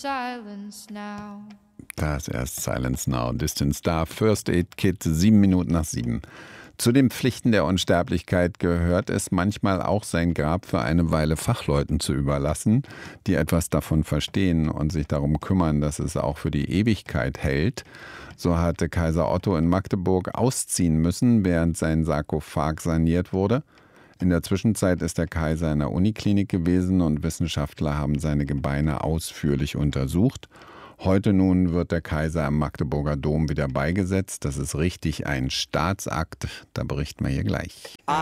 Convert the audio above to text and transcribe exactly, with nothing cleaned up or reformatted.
Silence now. Das erst Silence Now, Distant Star, First Aid Kit, sieben Minuten nach sieben. Zu den Pflichten der Unsterblichkeit gehört es manchmal auch, sein Grab für eine Weile Fachleuten zu überlassen, die etwas davon verstehen und sich darum kümmern, dass es auch für die Ewigkeit hält. So hatte Kaiser Otto in Magdeburg ausziehen müssen, während sein Sarkophag saniert wurde. In der Zwischenzeit ist der Kaiser in der Uniklinik gewesen und Wissenschaftler haben seine Gebeine ausführlich untersucht. Heute nun wird der Kaiser am Magdeburger Dom wieder beigesetzt. Das ist richtig ein Staatsakt. Da berichten wir hier gleich.